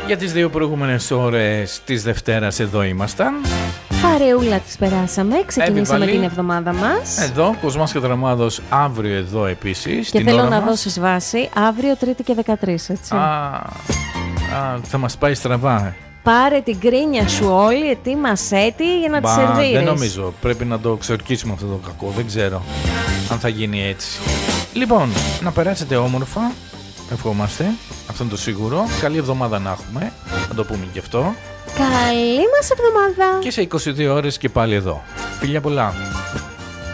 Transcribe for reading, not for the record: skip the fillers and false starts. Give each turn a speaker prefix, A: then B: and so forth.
A: Για τις 2 προηγούμενες ώρες της Δευτέρας εδώ ήμασταν.
B: Παρεούλα τις περάσαμε, ξεκινήσαμε την εβδομάδα μας.
A: Εδώ, Κοσμάς και Δραμάδος, αύριο εδώ επίσης.
B: Και θέλω να δώσεις βάση, αύριο Τρίτη και 13, έτσι.
A: Θα μας πάει στραβά.
B: Πάρε την κρίνια σου όλη, ετοίμασέ τη για να τη σερβίρεις.
A: Δεν νομίζω, πρέπει να το ξορκίσουμε αυτό το κακό, δεν ξέρω αν θα γίνει έτσι. Λοιπόν, να περάσετε όμορφα, ευχόμαστε, αυτό είναι το σίγουρο. Καλή εβδομάδα να έχουμε, να το πούμε και αυτό.
B: Καλή μας εβδομάδα.
A: Και σε 22 ώρες και πάλι εδώ. Φιλιά πολλά.